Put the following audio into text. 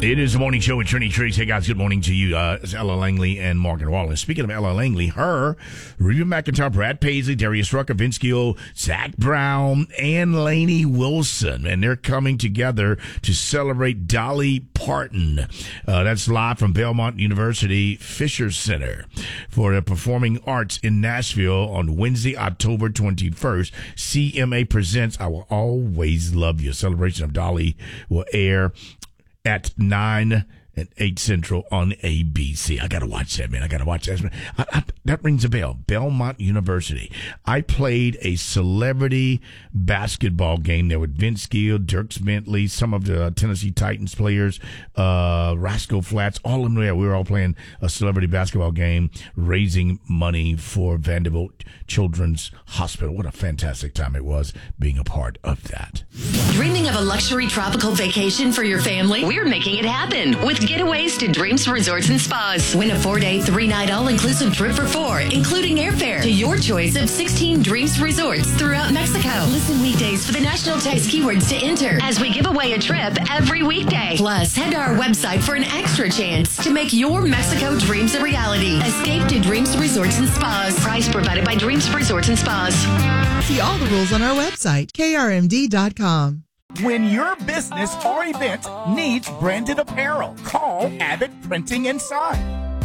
It is the morning show with Trini Triggs. Hey, guys, good morning to you. It's Ella Langley and Morgan Wallace. Speaking of Ella Langley, her, Reba McEntire, Brad Paisley, Darius Rucker, Vince Gill, Zach Brown, and Lainey Wilson. And they're coming together to celebrate Dolly Parton. That's live from Belmont University Fisher Center for the Performing Arts in Nashville on Wednesday, October 21st. CMA presents I Will Always Love You. A celebration of Dolly will air at 9 and 8 Central on ABC. I got to watch that, man. I got to watch that. That rings a bell. Belmont University. I played a celebrity basketball game there with Vince Gill, Dirk Bentley, some of the Tennessee Titans players, Rascal Flatts, all of them there. We were all playing a celebrity basketball game, raising money for Vanderbilt Children's Hospital. What a fantastic time it was being a part of that. Dreaming of a luxury tropical vacation for your family? We're making it happen with Getaways to Dreams Resorts and Spas. Win a 4-day, 3-night all-inclusive trip for 4, including airfare to your choice of 16 Dreams Resorts throughout Mexico. Listen weekdays for the national text keywords to enter as we give away a trip every weekday. Plus, head to our website for an extra chance to make your Mexico dreams a reality. Escape to Dreams Resorts and Spas. Price provided by Dreams Resorts and Spas. See all the rules on our website, krmd.com. When your business or event needs branded apparel, call Abbott Printing and Sign.